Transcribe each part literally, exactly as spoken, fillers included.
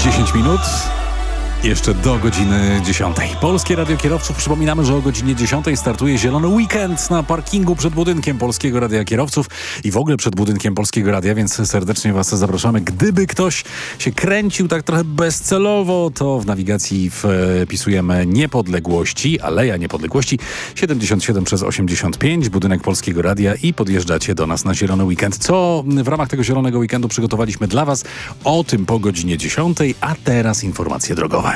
dziesięć minut. Jeszcze do godziny dziesiątej. Polskie Radio Kierowców. Przypominamy, że o godzinie dziesiątej startuje zielony weekend na parkingu przed budynkiem Polskiego Radia Kierowców i w ogóle przed budynkiem Polskiego Radia, więc serdecznie Was zapraszamy. Gdyby ktoś się kręcił tak trochę bezcelowo, to w nawigacji wpisujemy Niepodległości, Aleja Niepodległości siedemdziesiąt siedem przez osiemdziesiąt pięć, budynek Polskiego Radia i podjeżdżacie do nas na zielony weekend. Co w ramach tego zielonego weekendu przygotowaliśmy dla Was? O tym po godzinie dziesiątej, a teraz informacje drogowe.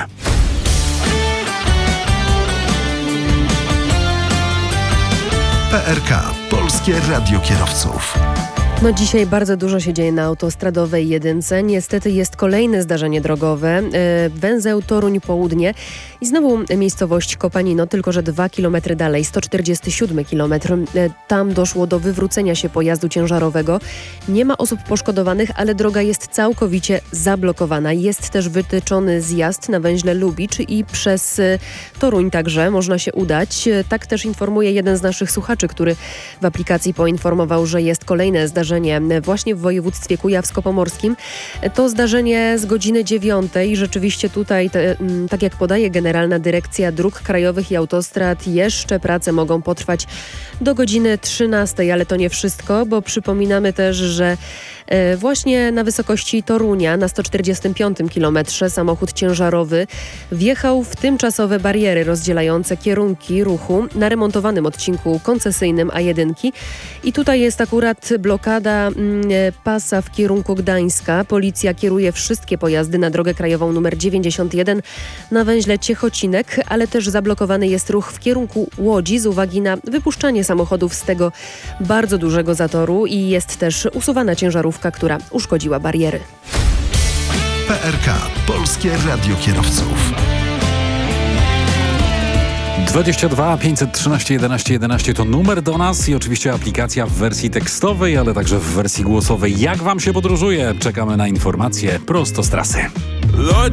P R K. Polskie Radio Kierowców. No dzisiaj bardzo dużo się dzieje na autostradowej jedynce. Niestety jest kolejne zdarzenie drogowe. Węzeł Toruń Południe i znowu miejscowość Kopanino, tylko że dwa kilometry dalej, sto czterdziesty siódmy kilometr. Tam doszło do wywrócenia się pojazdu ciężarowego. Nie ma osób poszkodowanych, ale droga jest całkowicie zablokowana. Jest też wytyczony zjazd na węźle Lubicz i przez Toruń także można się udać. Tak też informuje jeden z naszych słuchaczy, który w aplikacji poinformował, że jest kolejne zdarzenie właśnie w województwie kujawsko-pomorskim. To zdarzenie z godziny dziewiątej. Rzeczywiście tutaj, te, tak jak podaje Generalna Dyrekcja Dróg Krajowych i Autostrad, jeszcze prace mogą potrwać do godziny trzynastej, ale to nie wszystko, bo przypominamy też, że właśnie na wysokości Torunia, na sto czterdziestym piątym kilometrze, samochód ciężarowy wjechał w tymczasowe bariery rozdzielające kierunki ruchu na remontowanym odcinku koncesyjnym A jeden. I tutaj jest akurat blokada mm, pasa w kierunku Gdańska. Policja kieruje wszystkie pojazdy na drogę krajową numer dziewięćdziesiąt jeden na węźle Ciechocinek, ale też zablokowany jest ruch w kierunku Łodzi z uwagi na wypuszczanie samochodów z tego bardzo dużego zatoru i jest też usuwana ciężarówka, która uszkodziła bariery. P R K. Polskie Radio Kierowców. dwadzieścia dwa pięćset trzynaście jedenaście jedenaście to numer do nas i oczywiście aplikacja w wersji tekstowej, ale także w wersji głosowej. Jak Wam się podróżuje? Czekamy na informacje prosto z trasy.